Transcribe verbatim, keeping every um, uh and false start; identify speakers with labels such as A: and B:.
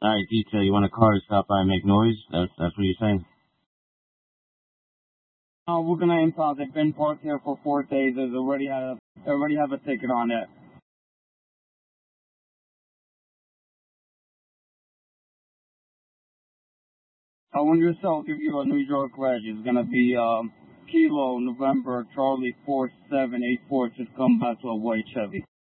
A: Alright, detail, you want a car to stop by and make noise? That's that's what you're saying?
B: Uh, we're gonna impound. They've been parked here for four days. There's already have already have a ticket on it. I want yourself give you a New York reg. It's gonna be um Kilo November Charlie four seven eight four. Just come back to a white Chevy.